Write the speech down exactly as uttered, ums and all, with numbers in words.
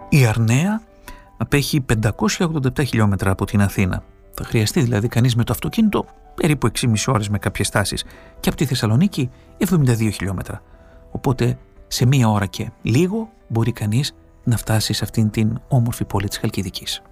Η Αρναία απέχει πεντακόσια ογδόντα επτά χιλιόμετρα από την Αθήνα. Θα χρειαστεί δηλαδή κανείς με το αυτοκίνητο περίπου έξι και μισή ώρες με κάποιες στάσεις, και από τη Θεσσαλονίκη εβδομήντα δύο χιλιόμετρα. Οπότε σε μία ώρα και λίγο μπορεί κανείς να φτάσει σε αυτήν την όμορφη πόλη της Χαλκιδικής.